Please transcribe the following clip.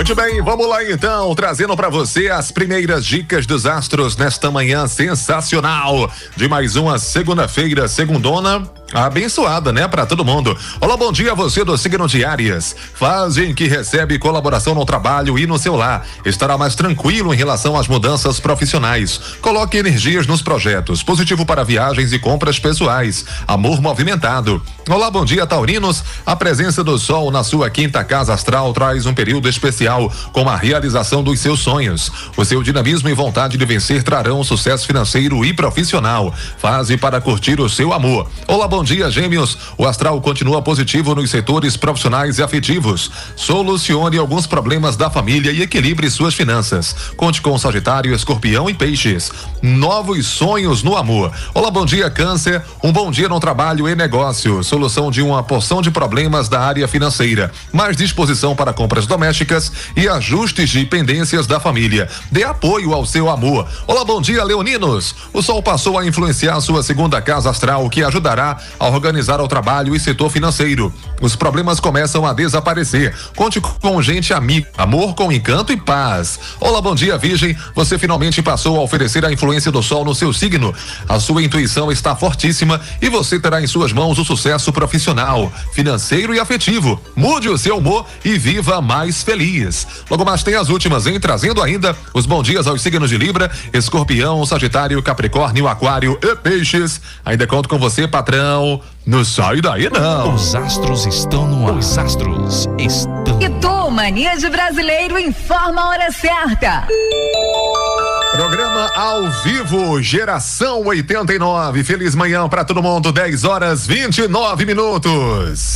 Muito bem, vamos lá então, trazendo para você as primeiras dicas dos astros nesta manhã sensacional de mais uma segunda-feira, segundona, abençoada, né, para todo mundo. Olá, bom dia a você do signo de Áries. Fase em que recebe colaboração no trabalho e no seu lar. Estará mais tranquilo em relação às mudanças profissionais. Coloque energias nos projetos. Positivo para viagens e compras pessoais. Amor movimentado. Olá, bom dia, taurinos. A presença do sol na sua quinta casa astral traz um período especial com a realização dos seus sonhos. O seu dinamismo e vontade de vencer trarão sucesso financeiro e profissional. Fase para curtir o seu amor. Olá, bom dia, Gêmeos. O astral continua positivo nos setores profissionais e afetivos. Solucione alguns problemas da família e equilibre suas finanças. Conte com Sagitário, Escorpião e Peixes. Novos sonhos no amor. Olá, bom dia, Câncer. Um bom dia no trabalho e negócios. Solução de uma porção de problemas da área financeira. Mais disposição para compras domésticas e ajustes de pendências da família. Dê apoio ao seu amor. Olá, bom dia, leoninos. O sol passou a influenciar sua segunda casa astral, que ajudará a organizar o trabalho e setor financeiro. Os problemas começam a desaparecer. Conte com gente amiga, amor com encanto e paz. Olá, bom dia, Virgem. Você finalmente passou a oferecer a influência do sol no seu signo. A sua intuição está fortíssima e você terá em suas mãos o sucesso profissional, financeiro e afetivo. Mude o seu humor e viva mais feliz. Logo mais tem as últimas, hein? Trazendo ainda os bons dias aos signos de Libra, Escorpião, Sagitário, Capricórnio, Aquário e Peixes. Ainda conto com você, patrão. Não sai daí, não. Os astros estão no ar. Os astros estão. E tu, Mania de Brasileiro, informa a hora certa. Programa ao vivo, Geração 89. Feliz manhã pra todo mundo, 10h29.